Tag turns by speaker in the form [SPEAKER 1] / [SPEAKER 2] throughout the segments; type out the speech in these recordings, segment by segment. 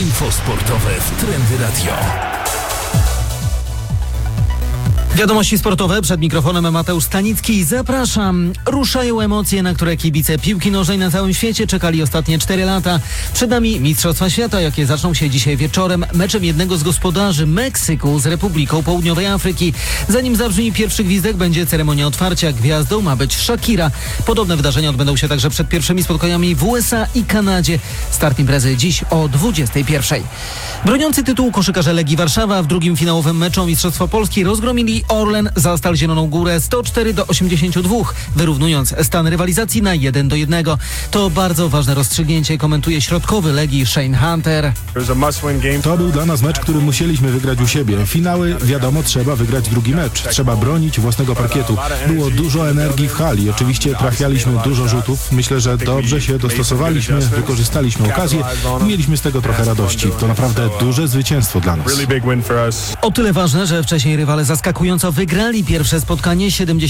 [SPEAKER 1] Info sportowe w Trendy Radio.
[SPEAKER 2] Wiadomości sportowe, przed mikrofonem Mateusz Stanicki. Zapraszam. Ruszają emocje, na które kibice piłki nożnej na całym świecie czekali ostatnie 4 lata. Przed nami Mistrzostwa Świata, jakie zaczną się dzisiaj wieczorem meczem jednego z gospodarzy, Meksyku z Republiką Południowej Afryki. Zanim zabrzmi pierwszy gwizdek, będzie ceremonia otwarcia. Gwiazdą ma być Shakira. Podobne wydarzenia odbędą się także przed pierwszymi spotkaniami w USA i Kanadzie. Start imprezy dziś o 21:00. Broniący tytułu koszykarze Legii Warszawa w drugim finałowym meczu Mistrzostwa Polski rozgromili Orlen za Stal Zieloną Górę 104-82, wyrównując stan rywalizacji na 1-1. To bardzo ważne rozstrzygnięcie, komentuje środkowy Legii Shane Hunter.
[SPEAKER 3] To był dla nas mecz, który musieliśmy wygrać u siebie. Finały, wiadomo, trzeba wygrać drugi mecz. Trzeba bronić własnego parkietu. Było dużo energii w hali. Oczywiście trafialiśmy dużo rzutów. Myślę, że dobrze się dostosowaliśmy, wykorzystaliśmy okazję i mieliśmy z tego trochę radości. To naprawdę duże zwycięstwo dla nas.
[SPEAKER 2] O tyle ważne, że wcześniej rywale zaskakująco wygrali pierwsze spotkanie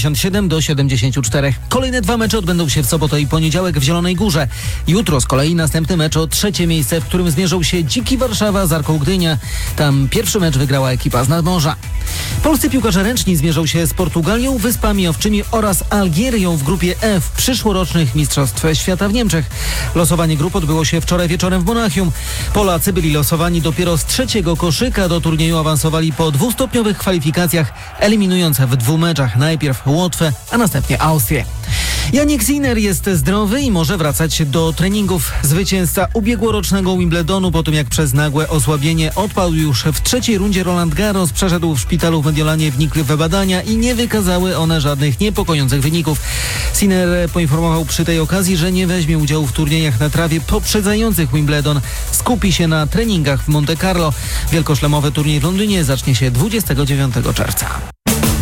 [SPEAKER 2] 77-74. Kolejne 2 mecze odbędą się w sobotę i poniedziałek w Zielonej Górze. Jutro z kolei następny mecz o 3. miejsce, w którym zmierzą się Dziki Warszawa z Arką Gdynia. Tam pierwszy mecz wygrała ekipa z nadmorza. Polscy piłkarze ręczni zmierzą się z Portugalią, Wyspami Owczymi oraz Algierią w grupie F przyszłorocznych Mistrzostw Świata w Niemczech. Losowanie grup odbyło się wczoraj wieczorem w Monachium. Polacy byli losowani dopiero z 3. koszyka. Do turnieju awansowali po 2-stopniowych kwalifikacjach, eliminując w 2 meczach najpierw Łotwę, a następnie Austrię. Jannik Sinner jest zdrowy i może wracać do treningów. Zwycięzca ubiegłorocznego Wimbledonu po tym, jak przez nagłe osłabienie odpadł już w 3. rundzie Roland Garros, przeszedł w szpitalu w Mediolanie wnikliwe badania i nie wykazały one żadnych niepokojących wyników. Sinner poinformował przy tej okazji, że nie weźmie udziału w turniejach na trawie poprzedzających Wimbledon. Skupi się na treningach w Monte Carlo. Wielkoszlemowy turniej w Londynie zacznie się 29 czerwca.